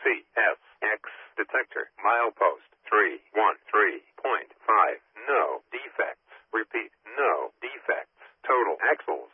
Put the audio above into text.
CSX detector. Milepost 313.5. No defects. Repeat, no defects. Total axles